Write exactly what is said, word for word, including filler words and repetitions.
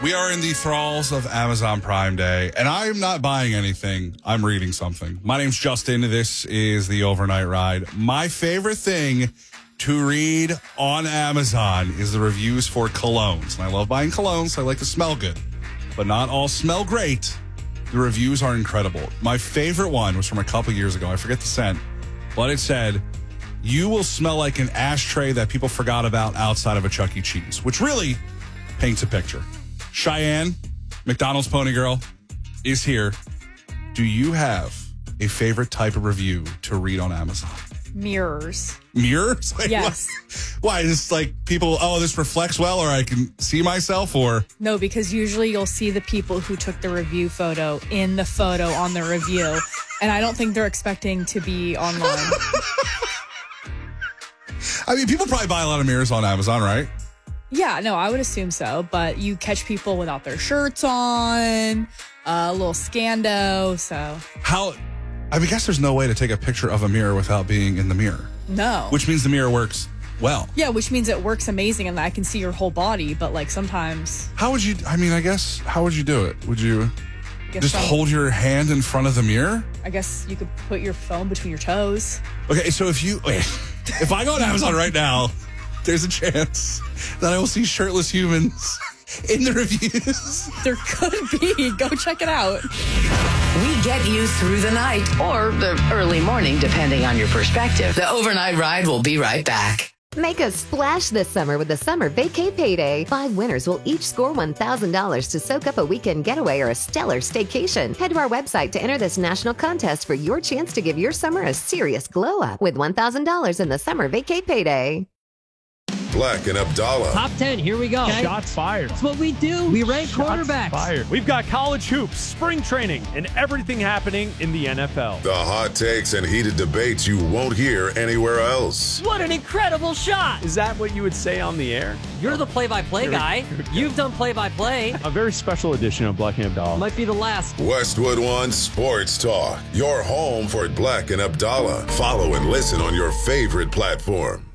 We are in the thralls of Amazon Prime Day, and I'm not buying anything. I'm reading something. My name's Justin. This is the Overnight Ride. My favorite thing to read on Amazon is the reviews for colognes. And I love buying colognes. I like to smell good, but not all smell great. The reviews are incredible. My favorite one was from a couple years ago. I forget the scent, but it said, "You will smell like an ashtray that people forgot about outside of a Chuck E. Cheese," which really paints a picture. Cheyenne, McDonald's Pony Girl, is here. Do you have a favorite type of review to read on Amazon? Mirrors. Mirrors? Like, yes. Why? Is this like people, oh, this reflects well, or I can see myself, or? No, because usually you'll see the people who took the review photo in the photo on the review, and I don't think they're expecting to be online. I mean, people probably buy a lot of mirrors on Amazon, right? Yeah, no, I would assume so. But you catch people without their shirts on, uh, a little scando. So how? I mean, I guess there's no way to take a picture of a mirror without being in the mirror. No, which means the mirror works well. Yeah, which means it works amazing, and I can see your whole body. But like sometimes, how would you? I mean, I guess how would you do it? Would you just some, hold your hand in front of the mirror? I guess you could put your phone between your toes. Okay, so if you, if I go on Amazon right now, there's a chance that I will see shirtless humans in the reviews. There could be. Go check it out. We get you through the night or the early morning, depending on your perspective. The Overnight Ride will be right back. Make a splash this summer with the Summer Vacay Payday. Five winners will each score one thousand dollars to soak up a weekend getaway or a stellar staycation. Head to our website to enter this national contest for your chance to give your summer a serious glow up with one thousand dollars in the Summer Vacay Payday. Black and Abdallah. Top ten, here we go. Okay. Shots fired. That's what we do. We rank Shots quarterbacks. Fired. We've got college hoops, spring training, and everything happening in the N F L. The hot takes and heated debates you won't hear anywhere else. What an incredible shot. Is that what you would say on the air? You're the play-by-play guy. You've done play-by-play. A very special edition of Black and Abdallah. Might be the last. Westwood One Sports Talk. Your home for Black and Abdallah. Follow and listen on your favorite platform.